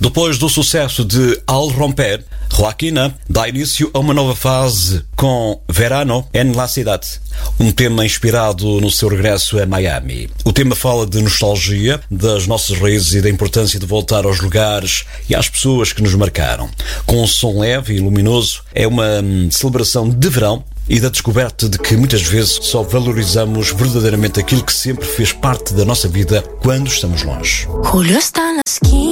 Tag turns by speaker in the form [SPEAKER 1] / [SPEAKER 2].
[SPEAKER 1] Depois do sucesso de Al Romper, Joaquina dá início a uma nova fase com Verano en la Ciudad, um tema inspirado no seu regresso a Miami. O tema fala de nostalgia, das nossas raízes e da importância de voltar aos lugares e às pessoas que nos marcaram. Com um som leve e luminoso, é uma celebração de verão e da descoberta de que muitas vezes só valorizamos verdadeiramente aquilo que sempre fez parte da nossa vida quando estamos longe.
[SPEAKER 2] Julio está na esquina.